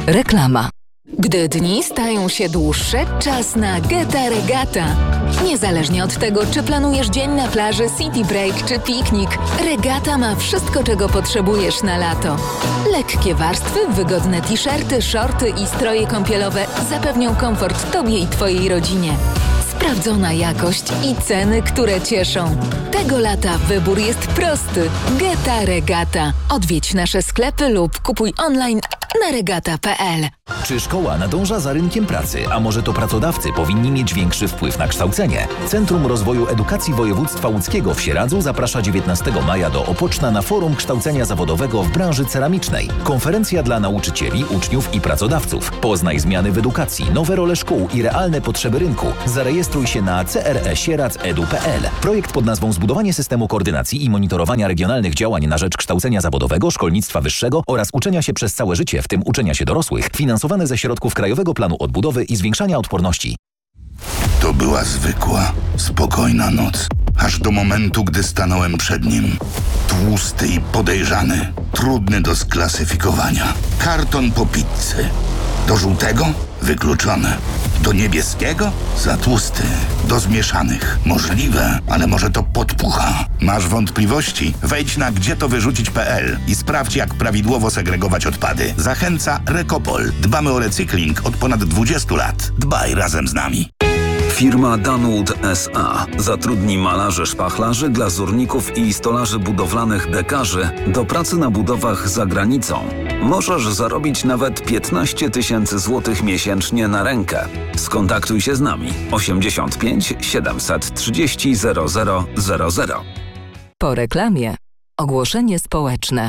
Reklama. Gdy dni stają się dłuższe, czas na Geta Regata. Niezależnie od tego, czy planujesz dzień na plaży, city break czy piknik, Regata ma wszystko, czego potrzebujesz na lato. Lekkie warstwy, wygodne t-shirty, shorty i stroje kąpielowe zapewnią komfort Tobie i Twojej rodzinie. Sprawdzona jakość i ceny, które cieszą. Tego lata wybór jest prosty. Geta Regata. Odwiedź nasze sklepy lub kupuj online na regata.pl. Czy szkoła nadąża za rynkiem pracy, a może to pracodawcy powinni mieć większy wpływ na kształcenie? Centrum Rozwoju Edukacji Województwa Łódzkiego w Sieradzu zaprasza 19 maja do Opoczna na Forum Kształcenia Zawodowego w branży ceramicznej. Konferencja dla nauczycieli, uczniów i pracodawców. Poznaj zmiany w edukacji, nowe role szkół i realne potrzeby rynku. Zarejestruj się na cresieradz.edu.pl. Projekt pod nazwą Zbudowanie systemu koordynacji i monitorowania regionalnych działań na rzecz kształcenia zawodowego, szkolnictwa wyższego oraz uczenia się przez całe życie, w tym uczenia się dorosłych, finansowane ze środków Krajowego Planu Odbudowy i Zwiększania Odporności. To była zwykła, spokojna noc. Aż do momentu, gdy stanąłem przed nim. Tłusty i podejrzany. Trudny do sklasyfikowania. Karton po pizzy. Do żółtego? Wykluczone. Do niebieskiego? Za tłusty. Do zmieszanych? Możliwe, ale może to podpucha. Masz wątpliwości? Wejdź na gdzietowyrzucić.pl i sprawdź, jak prawidłowo segregować odpady. Zachęca Recopol. Dbamy o recykling od ponad 20 lat. Dbaj razem z nami. Firma Danwood S.A. zatrudni malarzy, szpachlarzy, glazurników i stolarzy budowlanych dekarzy do pracy na budowach za granicą. Możesz zarobić nawet 15 000 złotych miesięcznie na rękę. Skontaktuj się z nami 85 730 0000. Po reklamie ogłoszenie społeczne.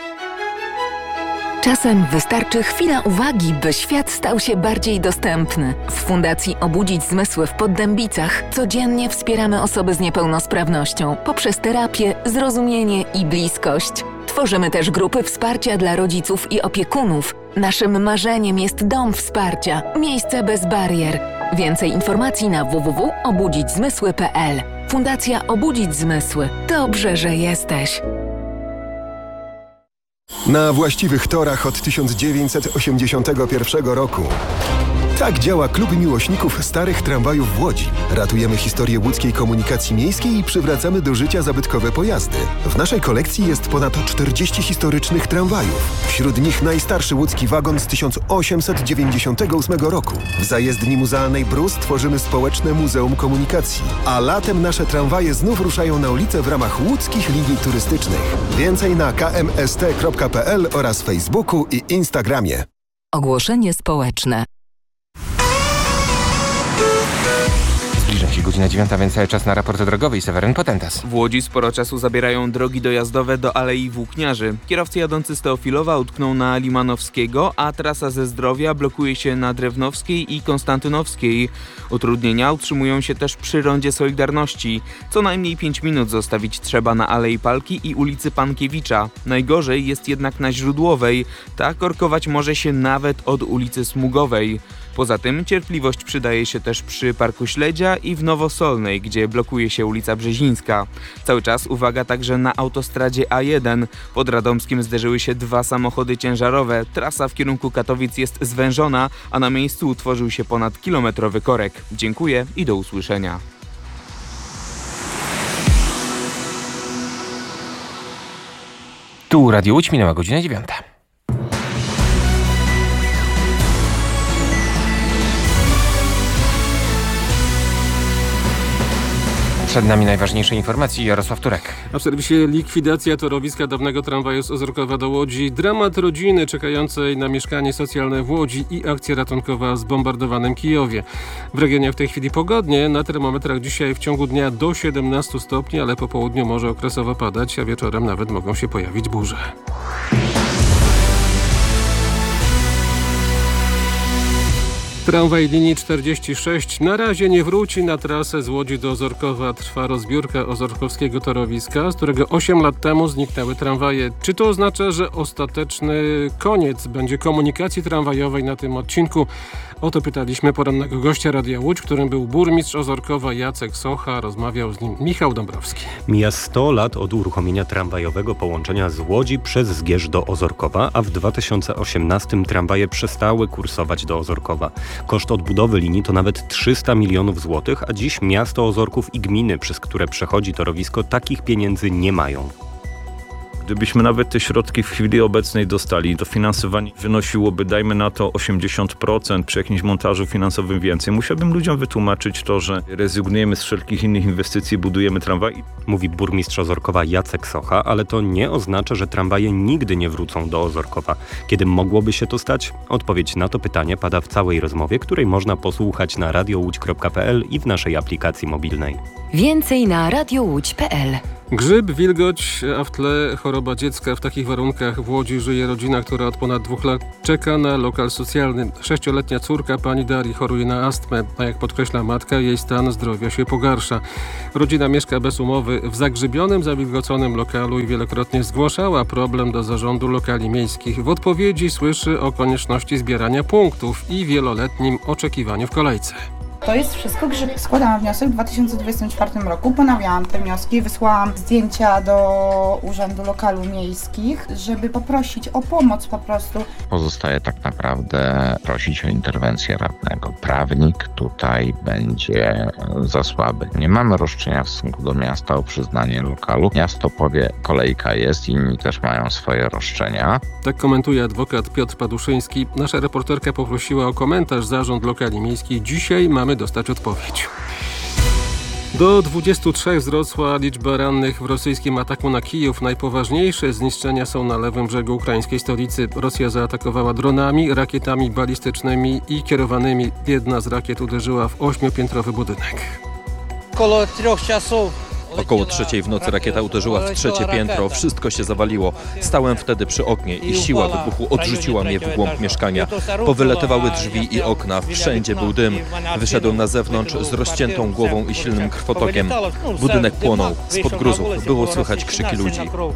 Czasem wystarczy chwila uwagi, by świat stał się bardziej dostępny. W Fundacji Obudzić Zmysły w Poddębicach codziennie wspieramy osoby z niepełnosprawnością poprzez terapię, zrozumienie i bliskość. Tworzymy też grupy wsparcia dla rodziców i opiekunów. Naszym marzeniem jest dom wsparcia, miejsce bez barier. Więcej informacji na www.obudzićzmysły.pl. Fundacja Obudzić Zmysły. Dobrze, że jesteś. Na właściwych torach od 1981 roku. Tak działa Klub Miłośników Starych Tramwajów w Łodzi. Ratujemy historię łódzkiej komunikacji miejskiej i przywracamy do życia zabytkowe pojazdy. W naszej kolekcji jest ponad 40 historycznych tramwajów. Wśród nich najstarszy łódzki wagon z 1898 roku. W zajezdni muzealnej Brus tworzymy społeczne Muzeum Komunikacji. A latem nasze tramwaje znów ruszają na ulicę w ramach łódzkich linii turystycznych. Więcej na kmst.pl oraz Facebooku i Instagramie. Ogłoszenie społeczne. Zbliża się godzina 9, więc cały czas na raport drogowy. Seweryn Potentas. W Łodzi sporo czasu zabierają drogi dojazdowe do Alei Włókniarzy. Kierowcy jadący z Teofilowa utkną na Limanowskiego, a trasa ze Zdrowia blokuje się na Drewnowskiej i Konstantynowskiej. Utrudnienia utrzymują się też przy rondzie Solidarności. Co najmniej 5 minut zostawić trzeba na Alei Palki i ulicy Pankiewicza. Najgorzej jest jednak na Źródłowej. Ta korkować może się nawet od ulicy Smugowej. Poza tym cierpliwość przydaje się też przy Parku Śledzia i w Nowosolnej, gdzie blokuje się ulica Brzezińska. Cały czas uwaga także na autostradzie A1. Pod Radomskiem zderzyły się 2 samochody ciężarowe. Trasa w kierunku Katowic jest zwężona, a na miejscu utworzył się ponad kilometrowy korek. Dziękuję i do usłyszenia. Tu Radio Łódź, minęła godzina 9. Przed nami najważniejsze informacje. Jarosław Turek. A w serwisie likwidacja torowiska dawnego tramwaju z Ozorkowa do Łodzi, dramat rodziny czekającej na mieszkanie socjalne w Łodzi i akcja ratunkowa w zbombardowanym Kijowie. W regionie w tej chwili pogodnie, na termometrach dzisiaj w ciągu dnia do 17 stopni, ale po południu może okresowo padać, a wieczorem nawet mogą się pojawić burze. Tramwaj linii 46 na razie nie wróci na trasę z Łodzi do Ozorkowa. Trwa rozbiórka ozorkowskiego torowiska, z którego 8 lat temu zniknęły tramwaje. Czy to oznacza, że ostateczny koniec będzie komunikacji tramwajowej na tym odcinku? O to pytaliśmy porannego gościa Radia Łódź, którym był burmistrz Ozorkowa Jacek Socha. Rozmawiał z nim Michał Dąbrowski. Mija 100 lat od uruchomienia tramwajowego połączenia z Łodzi przez Zgierz do Ozorkowa, a w 2018 tramwaje przestały kursować do Ozorkowa. Koszt odbudowy linii to nawet 300 milionów złotych, a dziś miasto Ozorków i gminy, przez które przechodzi torowisko, takich pieniędzy nie mają. Gdybyśmy nawet te środki w chwili obecnej dostali, dofinansowanie wynosiłoby, dajmy na to 80%, przy jakimś montażu finansowym więcej. Musiałbym ludziom wytłumaczyć to, że rezygnujemy z wszelkich innych inwestycji, budujemy tramwaj. Mówi burmistrz Ozorkowa Jacek Socha, ale to nie oznacza, że tramwaje nigdy nie wrócą do Ozorkowa. Kiedy mogłoby się to stać? Odpowiedź na to pytanie pada w całej rozmowie, której można posłuchać na radiołódź.pl i w naszej aplikacji mobilnej. Więcej na radiołódź.pl. Grzyb, wilgoć, a w tle choroba dziecka. W takich warunkach w Łodzi żyje rodzina, która od ponad 2 lat czeka na lokal socjalny. 6-letnia córka pani Darii choruje na astmę, a jak podkreśla matka, jej stan zdrowia się pogarsza. Rodzina mieszka bez umowy w zagrzybionym, zawilgoconym lokalu i wielokrotnie zgłaszała problem do zarządu lokali miejskich. W odpowiedzi słyszy o konieczności zbierania punktów i wieloletnim oczekiwaniu w kolejce. To jest wszystko grzyb. Składałam wniosek w 2024 roku, ponawiałam te wnioski, wysłałam zdjęcia do Urzędu Lokalu Miejskich, żeby poprosić o pomoc po prostu. Pozostaje tak naprawdę prosić o interwencję radnego. Prawnik tutaj będzie za słaby. Nie mamy roszczenia w stosunku do miasta o przyznanie lokalu. Miasto powie, kolejka jest, inni też mają swoje roszczenia. Tak komentuje adwokat Piotr Paduszyński. Nasza reporterka poprosiła o komentarz Zarząd Lokali Miejskich. Dzisiaj mamy dostać odpowiedź. Do 23 wzrosła liczba rannych w rosyjskim ataku na Kijów. Najpoważniejsze zniszczenia są na lewym brzegu ukraińskiej stolicy. Rosja zaatakowała dronami, rakietami balistycznymi i kierowanymi. Jedna z rakiet uderzyła w 8-piętrowy budynek. Około 3:00 w nocy rakieta uderzyła w 3. piętro, wszystko się zawaliło. Stałem wtedy przy oknie i siła wybuchu odrzuciła mnie w głąb mieszkania. Powylatywały drzwi i okna, wszędzie był dym. Wyszedłem na zewnątrz z rozciętą głową i silnym krwotokiem. Budynek płonął, spod gruzów było słychać krzyki ludzi.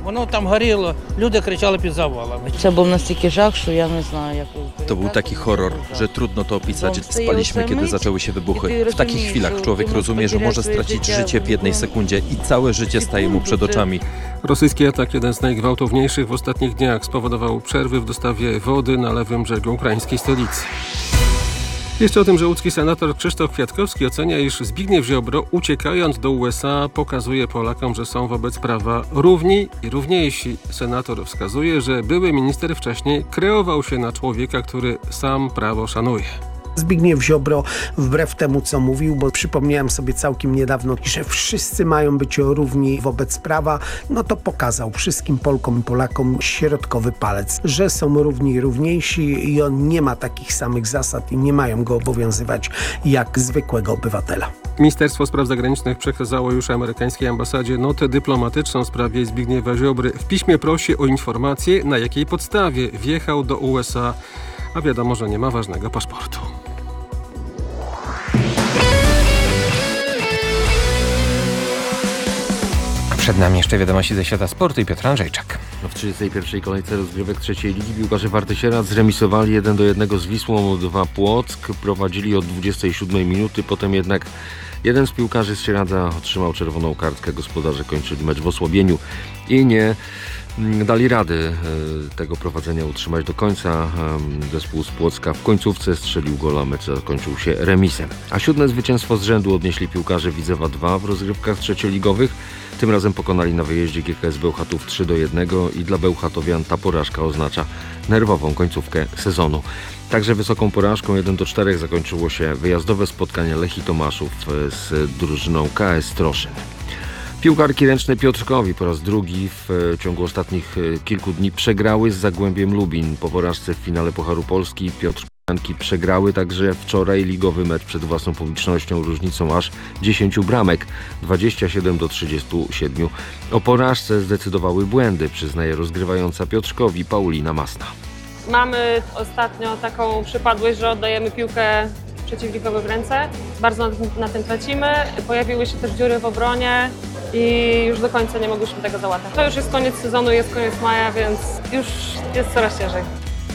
To był taki horror, że trudno to opisać. Spaliśmy, kiedy zaczęły się wybuchy. W takich chwilach człowiek rozumie, że może stracić życie w jednej sekundzie i całe życie staje mu przed oczami. Rosyjski atak, jeden z najgwałtowniejszych w ostatnich dniach, spowodował przerwy w dostawie wody na lewym brzegu ukraińskiej stolicy. Jeszcze o tym, że łódzki senator Krzysztof Kwiatkowski ocenia, iż Zbigniew Ziobro, uciekając do USA, pokazuje Polakom, że są wobec prawa równi i równiejsi. Senator wskazuje, że były minister wcześniej kreował się na człowieka, który sam prawo szanuje. Zbigniew Ziobro, wbrew temu co mówił, bo przypomniałem sobie całkiem niedawno, że wszyscy mają być równi wobec prawa, no to pokazał wszystkim Polkom i Polakom środkowy palec, że są równi i równiejsi i on nie ma takich samych zasad i nie mają go obowiązywać jak zwykłego obywatela. Ministerstwo Spraw Zagranicznych przekazało już amerykańskiej ambasadzie notę dyplomatyczną w sprawie Zbigniewa Ziobry. W piśmie prosi o informację, na jakiej podstawie wjechał do USA, a wiadomo, że nie ma ważnego paszportu. Przed nami jeszcze wiadomości ze świata sportu i Piotr Andrzejczak. W 31. kolejce rozgrywek trzeciej ligi piłkarze Warty Sieradz zremisowali 1-1 z Wisłą 2 Płock. Prowadzili od 27 minuty, potem jednak jeden z piłkarzy z Sieradza otrzymał czerwoną kartkę. Gospodarze kończyli mecz w osłabieniu i nie dali rady tego prowadzenia utrzymać do końca. Zespół z Płocka w końcówce strzelił gola, mecz zakończył się remisem. A 7. zwycięstwo z rzędu odnieśli piłkarze Widzewa 2 w rozgrywkach trzecioligowych. Tym razem pokonali na wyjeździe GKS Bełchatów 3-1 i dla bełchatowian ta porażka oznacza nerwową końcówkę sezonu. Także wysoką porażką 1-4 zakończyło się wyjazdowe spotkanie Lechii Tomaszów z drużyną KS Stroszyn. Piłkarki ręczne Piotrkowi po raz drugi w ciągu ostatnich kilku dni przegrały z Zagłębiem Lubin. Po porażce w finale Pucharu Polski Piotrkowianki przegrały także wczoraj ligowy mecz przed własną publicznością różnicą aż 10 bramek, 27-37. O porażce zdecydowały błędy, przyznaje rozgrywająca Piotrkowi Paulina Masna. Mamy ostatnio taką przypadłość, że oddajemy piłkę przeciwnikowi w ręce. Bardzo na tym tracimy. Pojawiły się też dziury w obronie i już do końca nie mogliśmy tego załatwić. To już jest koniec sezonu, jest koniec maja, więc już jest coraz ciężej.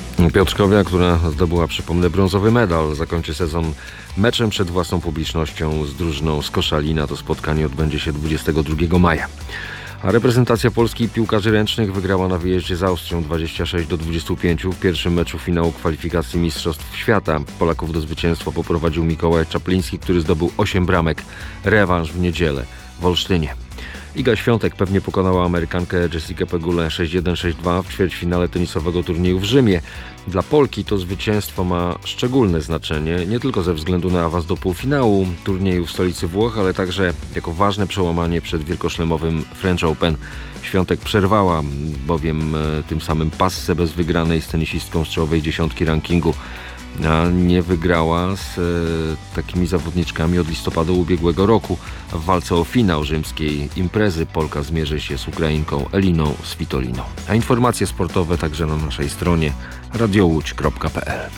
Piotrkowia, która zdobyła, przypomnę, brązowy medal, zakończy sezon meczem przed własną publicznością z drużyną z Koszalina. To spotkanie odbędzie się 22 maja. A reprezentacja Polski piłkarzy ręcznych wygrała na wyjeździe z Austrią 26-25 w pierwszym meczu finału kwalifikacji Mistrzostw Świata. Polaków do zwycięstwa poprowadził Mikołaj Czapliński, który zdobył 8 bramek. Rewanż w niedzielę w Olsztynie. Iga Świątek pewnie pokonała Amerykankę Jessikę Pegulę 6-1, 6-2 w ćwierćfinale tenisowego turnieju w Rzymie. Dla Polki to zwycięstwo ma szczególne znaczenie, nie tylko ze względu na awans do półfinału turnieju w stolicy Włoch, ale także jako ważne przełamanie przed wielkoszlemowym French Open. Świątek przerwała bowiem tym samym passę bez wygranej z tenisistką z czołowej dziesiątki rankingu, a nie wygrała z takimi zawodniczkami od listopada ubiegłego roku. W walce o finał rzymskiej imprezy Polka zmierzy się z Ukrainką Eliną Svitoliną. A informacje sportowe także na naszej stronie radiołódź.pl.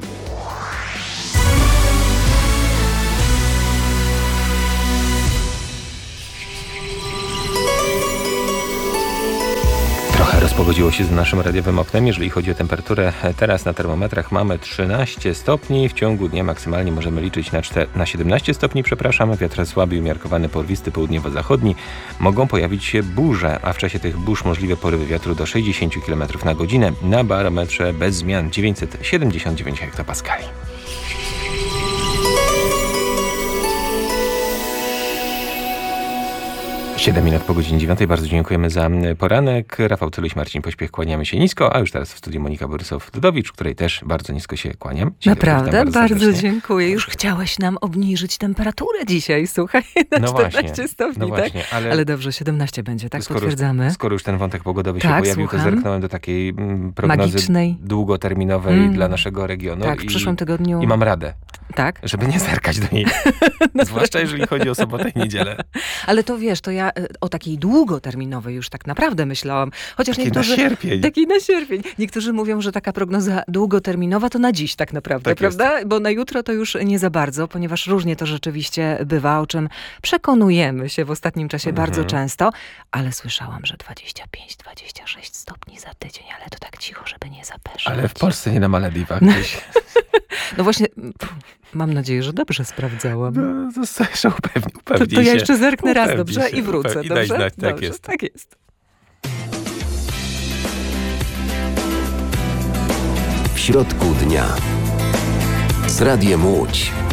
Rozpogodziło się z naszym radiowym oknem. Jeżeli chodzi o temperaturę, teraz na termometrach mamy 13 stopni. W ciągu dnia maksymalnie możemy liczyć na 17 stopni, Wiatr słaby i umiarkowany porwisty południowo-zachodni. Mogą pojawić się burze, a w czasie tych burz możliwe porywy wiatru do 60 km na godzinę. Na barometrze bez zmian 979 hektopaskali. 7 minut po godzinie 9. Bardzo dziękujemy za poranek. Rafał Tyluś, Marcin Pośpiech, kłaniamy się nisko, a już teraz w studiu Monika Borysow-Dudowicz, której też bardzo nisko się kłaniam. Naprawdę? Bardzo dziękuję. Już chciałeś nam obniżyć temperaturę dzisiaj, słuchaj, na 14 stopni, tak? Właśnie, ale dobrze, 17 będzie, tak? Potwierdzamy. Skoro już ten wątek pogodowy się pojawił, to zerknął do takiej prognozy magicznej, długoterminowej dla naszego regionu. Tak, w przyszłym tygodniu. I mam radę. Tak? Żeby nie zerkać do niej. Zwłaszcza jeżeli chodzi o sobotę i niedzielę. Ale to wiesz, to ja o takiej długoterminowej już tak naprawdę myślałam. Chociaż niektórzy... Taki na sierpień. Niektórzy mówią, że taka prognoza długoterminowa to na dziś tak naprawdę, tak prawda? Jest. Bo na jutro to już nie za bardzo, ponieważ różnie to rzeczywiście bywa, o czym przekonujemy się w ostatnim czasie bardzo często. Ale słyszałam, że 25-26 stopni za tydzień, ale to tak cicho, żeby nie zapeszać. Ale w Polsce nie na Malediwach gdzieś. No właśnie, mam nadzieję, że dobrze sprawdzałam. No, to upewnij to ja jeszcze zerknę raz, dobrze? I wrócę, i dobrze? Daj znać, tak dobrze, jest. Tak jest. W środku dnia z Radiem Łódź.